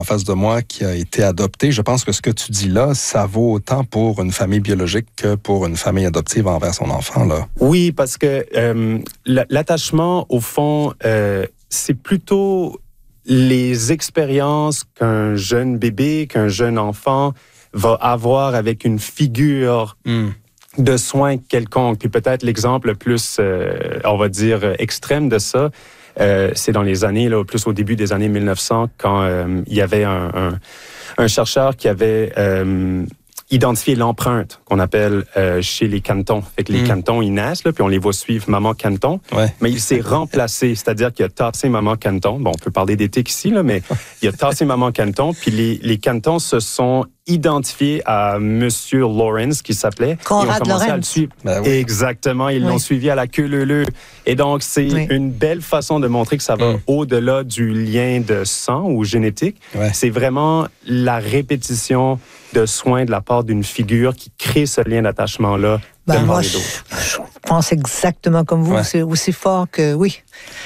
en face de moi qui a été adopté. Je pense que ce que tu dis là, ça vaut autant pour une famille biologique que pour une famille adoptive envers son enfant, là. Oui, parce que l'attachement, au fond, c'est plutôt les expériences qu'un jeune bébé, qu'un jeune enfant va avoir avec une figure de soins quelconque. Puis peut-être l'exemple le plus, on va dire, extrême de ça, c'est dans les années, là, plus au début des années 1900, quand il y avait un chercheur qui avait identifié l'empreinte qu'on appelle chez les canetons. Fait que les canetons, ils naissent, là, puis on les voit suivre maman caneton, mais il s'est remplacé, c'est-à-dire qu'il a tassé maman caneton. Bon, on peut parler d'éthique ici, là, mais il a tassé maman caneton, puis les canetons se sont identifiés à Monsieur Lawrence, qui s'appelait. Conrad Lawrence. Ben oui. Exactement, ils l'ont suivi à la queue leu-leu. Et donc, c'est une belle façon de montrer que ça va au-delà du lien de sang ou génétique. Ouais. C'est vraiment la répétition de soins de la part d'une figure qui crée ce lien d'attachement-là de part moi, et d'autre. je pense exactement comme vous. Ouais. C'est aussi fort que oui.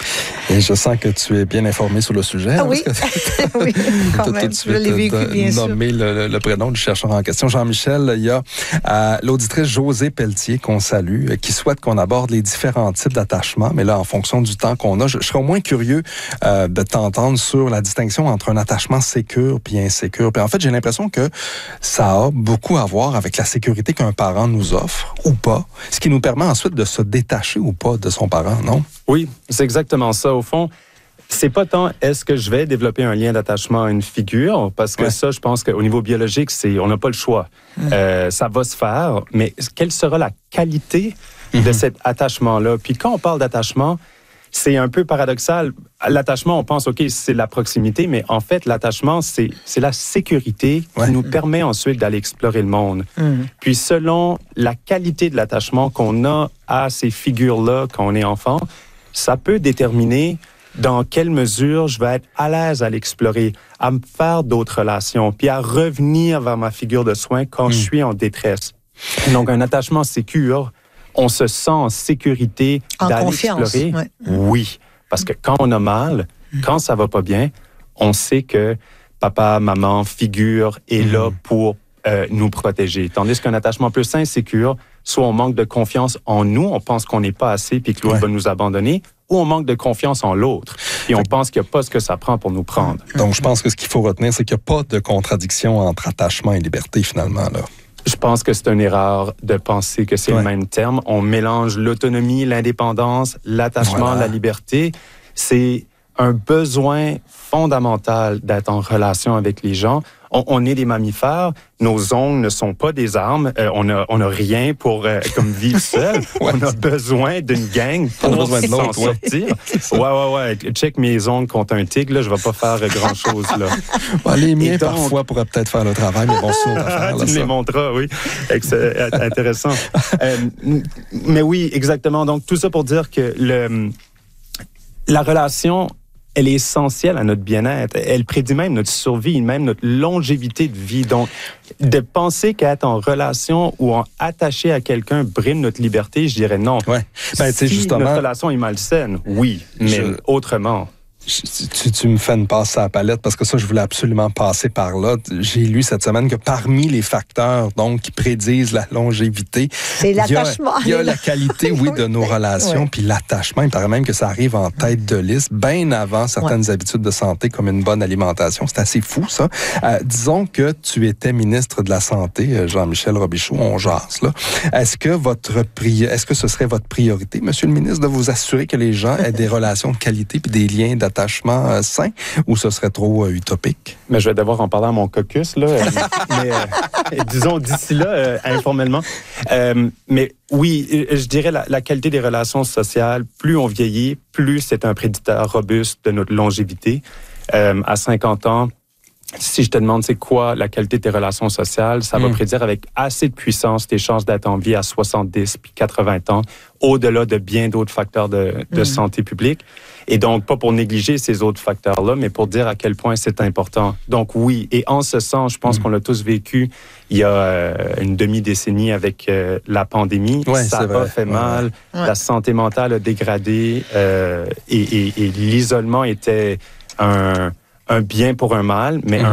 Et je sens que tu es bien informé sur le sujet. Ah oui, oui, quand Tu as même. tout de Je suite l'ai vécu, bien sûr. nommé le prénom du chercheur en question. Jean-Michel, il y a l'auditrice Josée Pelletier, qu'on salue, qui souhaite qu'on aborde les différents types d'attachements, mais là, en fonction du temps qu'on a, je serais au moins curieux de t'entendre sur la distinction entre un attachement sécure puis insécure. Puis en fait, j'ai l'impression que ça a beaucoup à voir avec la sécurité qu'un parent nous offre ou pas, ce qui nous permet ensuite de se détacher ou pas de son parent, non? Oui, c'est exactement ça. Au fond, c'est pas tant est-ce que je vais développer un lien d'attachement à une figure, parce que ça, je pense qu'au niveau biologique, on n'a pas le choix. Ça va se faire, mais quelle sera la qualité de cet attachement-là? Puis quand on parle d'attachement, c'est un peu paradoxal. L'attachement, on pense, OK, c'est la proximité, mais en fait, l'attachement, c'est la sécurité qui nous permet ensuite d'aller explorer le monde. Puis selon la qualité de l'attachement qu'on a à ces figures-là quand on est enfant, ça peut déterminer dans quelle mesure je vais être à l'aise à l'explorer, à me faire d'autres relations, puis à revenir vers ma figure de soin quand je suis en détresse. Donc, un attachement sécure, on se sent en sécurité d'aller explorer. Oui, parce que quand on a mal, quand ça va pas bien, on sait que papa, maman, figure est là pour nous protéger. Tandis qu'un attachement plus insécure, soit on manque de confiance en nous, on pense qu'on n'est pas assez puis que l'autre va nous abandonner, ou on manque de confiance en l'autre et on pense qu'il n'y a pas ce que ça prend pour nous prendre. Donc, je pense que ce qu'il faut retenir, c'est qu'il n'y a pas de contradiction entre attachement et liberté, finalement, là. Je pense que c'est une erreur de penser que c'est le même terme. On mélange l'autonomie, l'indépendance, l'attachement, la liberté. C'est un besoin fondamental d'être en relation avec les gens. On est des mammifères. Nos ongles ne sont pas des armes. On a rien pour comme vivre seul. On a besoin d'une gang pour s'en sortir. Ouais. Check mes ongles contre un tigre. Là, je vais pas faire grand-chose. Là. Les miens, parfois, pourraient peut-être faire le travail, mais bon, c'est une autre affaire. Tu me les montreras, oui. Intéressant. Mais oui, exactement. Donc, tout ça pour dire que la relation, elle est essentielle à notre bien-être. Elle prédit même notre survie, même notre longévité de vie. Donc, de penser qu'être en relation ou en attaché à quelqu'un brime notre liberté, je dirais non. Si justement, notre relation est malsaine, oui, mais autrement. Tu me fais une passe à la palette parce que ça, je voulais absolument passer par là. J'ai lu cette semaine que parmi les facteurs donc qui prédisent la longévité, c'est l'attachement. Il y a la qualité, de nos relations, puis l'attachement. Il paraît même que ça arrive en tête de liste, bien avant certaines habitudes de santé comme une bonne alimentation. C'est assez fou, ça. Disons que tu étais ministre de la Santé, Jean-Michel Robichaud, on jase, là. Est-ce que ce serait votre priorité, Monsieur le ministre, de vous assurer que les gens aient des relations de qualité puis des liens d'attachement sain, ou ce serait trop utopique? Mais je vais devoir en parler à mon caucus, là. Mais disons d'ici là, informellement. Mais oui, je dirais la qualité des relations sociales, plus on vieillit, plus c'est un prédicteur robuste de notre longévité. À 50 ans, si je te demande c'est quoi la qualité de tes relations sociales, ça va prédire avec assez de puissance tes chances d'être en vie à 70 puis 80 ans, au-delà de bien d'autres facteurs de santé publique. Et donc, pas pour négliger ces autres facteurs-là, mais pour dire à quel point c'est important. Donc oui, et en ce sens, je pense qu'on l'a tous vécu il y a une demi-décennie avec la pandémie. Ça a fait mal, la santé mentale a dégradé et l'isolement était un bien pour un mal, mais un